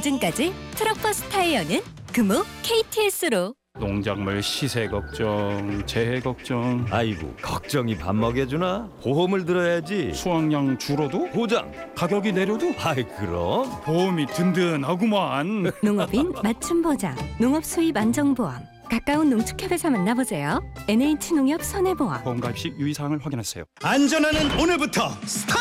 보증까지 트럭버스 타이어는 금호 KTS로. 농작물 시세 걱정, 재해 걱정. 아이고, 걱정이 밥 먹여주나? 보험을 들어야지. 수확량 줄어도? 보장. 가격이 내려도? 아이, 그럼. 보험이 든든하구만. 농업인 맞춤 보장, 농업 수입 안정보험. 가까운 농축협에서 만나보세요. NH농협 손해보험. 보험 가입 시 유의사항을 확인하세요. 안전하는 오늘부터 스타트!